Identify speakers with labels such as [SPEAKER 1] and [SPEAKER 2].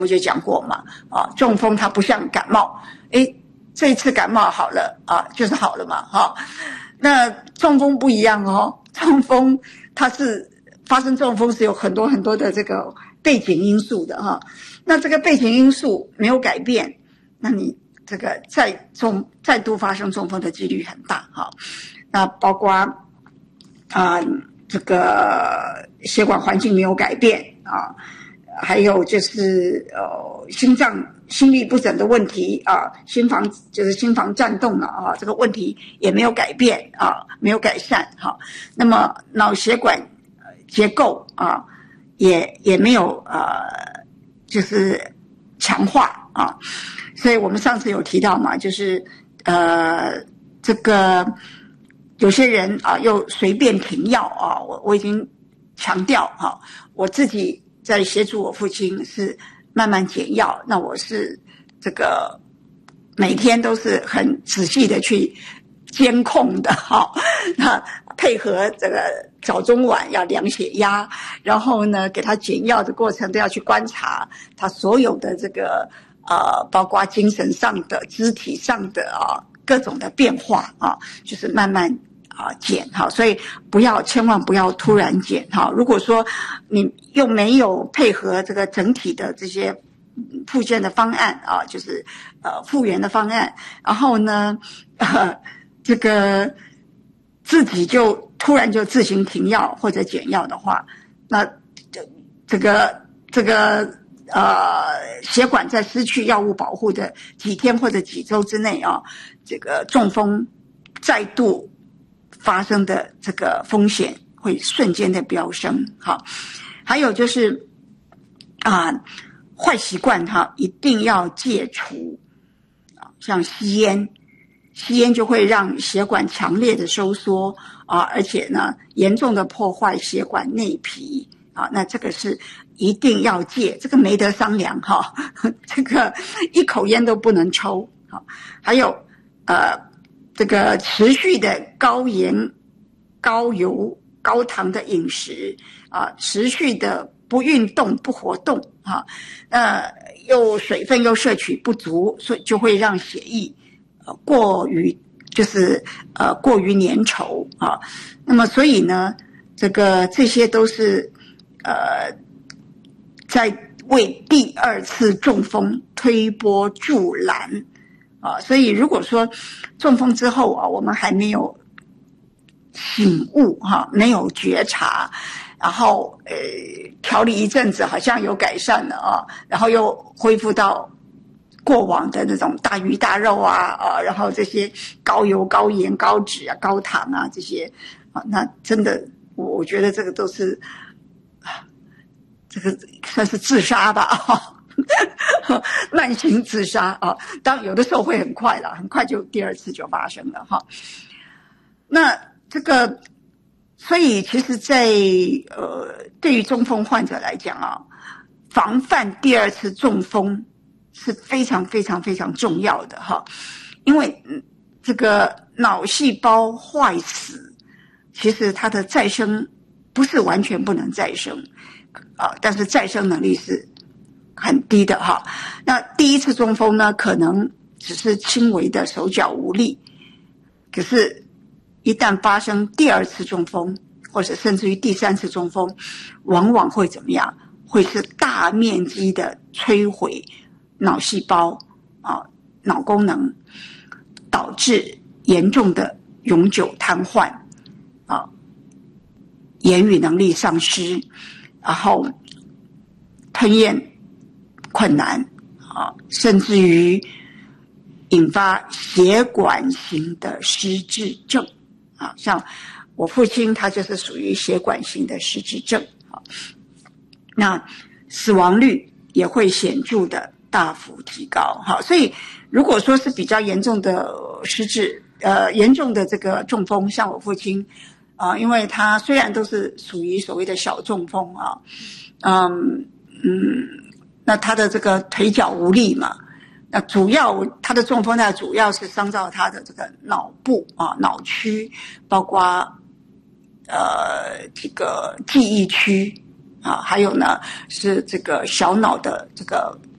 [SPEAKER 1] 我就讲过嘛，中风它不像感冒，这一次感冒好了就是好了嘛，那中风不一样哦，中风它是发生中风是有很多很多的这个背景因素的那这个背景因素没有改变，那你这个再度发生中风的几率很大那包括这个血管环境没有改变还有就是心律不整的问题心房颤动了这个问题也没有改变没有改善那么脑血管结构也没有就是强化所以我们上次有提到嘛，就是这个有些人又随便停药我已经强调我自己在协助我父亲是慢慢减药，那我是这个每天都是很仔细的去监控的那配合这个早中晚要量血压，然后呢给他减药的过程都要去观察他所有的这个包括精神上的肢体上的各种的变化就是慢慢减所以千万不要突然减如果说你又没有配合这个整体的这些复健的方案就是复原的方案，然后呢这个自己就突然就自行停药或者减药的话，那这个血管在失去药物保护的几天或者几周之内这个中风再度发生的这个风险会瞬间的飙升还有就是坏习惯一定要戒除像吸烟就会让血管强烈的收缩而且呢严重的破坏血管内皮那这个是一定要戒，这个没得商量这个一口烟都不能抽还有这个持续的高盐、高油、高糖的饮食持续的不运动、不活动又水分又摄取不足，所以就会让血液过于粘稠那么所以呢这些都是在为第二次中风推波助澜所以如果说中风之后我们还没有醒悟没有觉察，然后调理一阵子好像有改善了然后又恢复到过往的那种大鱼大肉然后这些高油高盐高脂高糖这些那真的我觉得这个都是这个算是自杀吧慢性自杀当然有的时候会很快了，很快就第二次就发生了那这个所以其实在对于中风患者来讲防范第二次中风是非常非常非常重要的因为这个脑细胞坏死其实它的再生不是完全不能再生但是再生能力是很低的那第一次中风呢可能只是轻微的手脚无力，可是一旦发生第二次中风或者甚至于第三次中风，往往会怎么样？会是大面积的摧毁脑细胞脑功能，导致严重的永久瘫痪言语能力丧失，然后吞咽困难甚至于引发血管型的失智症像我父亲他就是属于血管型的失智症那死亡率也会显著的大幅提高所以如果说是比较严重的失智严重的这个中风，像我父亲因为他虽然都是属于所谓的小中风那他的这个腿脚无力嘛，那主要他的中风呢主要是伤到他的这个脑部脑区，包括这个记忆区啊，还有呢是这个小脑的这个